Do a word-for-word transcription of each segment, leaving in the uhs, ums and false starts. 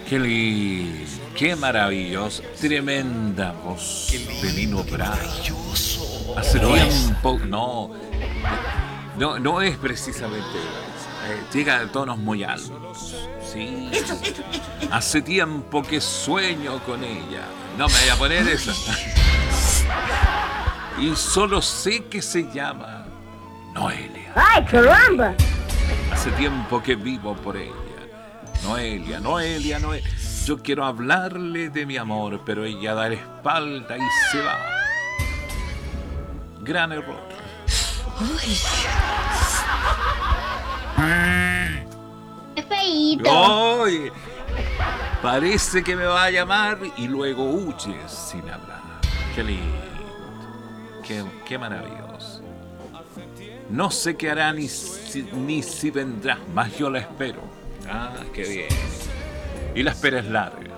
Qué lindo, qué maravilloso, tremenda voz de Nino Bravo. Hace tiempo, no, no, no es precisamente, eh, llega a tonos muy altos. Sí, hace tiempo que sueño con ella. No me voy a poner esa. Y solo sé que se llama Noelia. ¡Ay, caramba! Hace tiempo que vivo por ella. Noelia, Noelia, Noelia. Yo quiero hablarle de mi amor, pero ella da la espalda y se va. Gran error. ¡Qué feíto! ¡Ay! Parece que me va a llamar y luego huye sin hablar. ¡Qué lindo! ¡Qué, qué maravilloso! No sé qué hará ni si, ni si vendrá, más yo la espero. ¡Ah, qué bien! Y la espera es larga.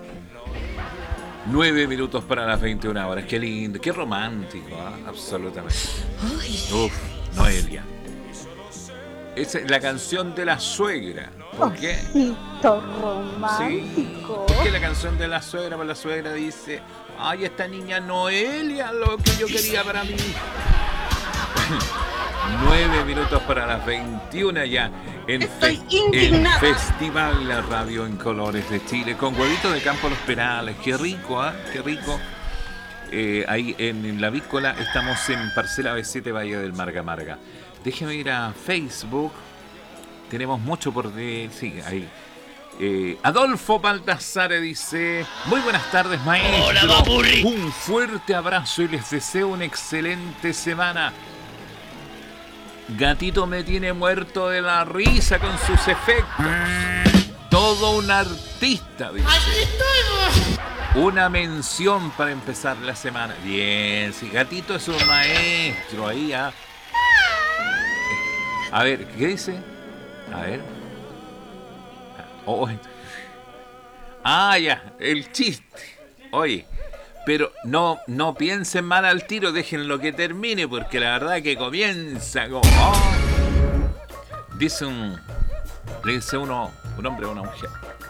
Nueve minutos para las veintiuna horas. ¡Qué lindo! ¡Qué romántico! ¿eh? Absolutamente. Uf, Noelia. Esa es la canción de la suegra. ¿Por qué? Osito romántico. Sí, porque la canción de la suegra, pues la suegra dice: ay, esta niña Noelia, lo que yo quería para mí. Nueve minutos para las veintiuna ya en, Estoy fe- indignada. en Festival La Radio en Colores de Chile con Huevito de Campo Los Perales. Qué rico, ¿ah? ¿eh? Qué rico. Eh, ahí en La Vícola estamos en Parcela B siete Valle del Marga Marga. Déjeme ir a Facebook. Tenemos mucho por de... Sí, ahí. Eh, Adolfo Baldassare dice: muy buenas tardes, maestro. Hola, Papurri. Un fuerte abrazo y les deseo una excelente semana. Gatito me tiene muerto de la risa con sus efectos. Todo un artista, dice. Una mención para empezar la semana. Bien, si Gatito es un maestro ahí, ¿ah? A ver, ¿qué dice? A ver. Oh, ah, ya, el chiste. Oye, pero no, no piensen mal al tiro, déjenlo que termine, porque la verdad que comienza como... oh. Dice un... Le dice uno, un hombre a una mujer: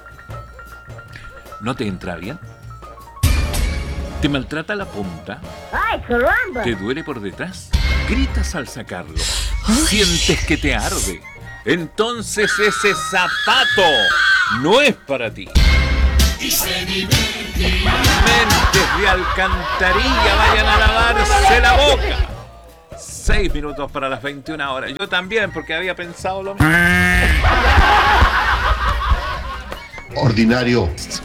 ¿no te entra bien? ¿Te maltrata la punta? ¡Ay, caramba! ¿Te duele por detrás? ¿Gritas al sacarlo? ¿Sientes que te arde? Entonces ese zapato no es para ti. Mentes de alcantarilla, vayan a lavarse la boca. Seis minutos para las veintiuna horas. Yo también, porque había pensado lo mismo. Ordinario.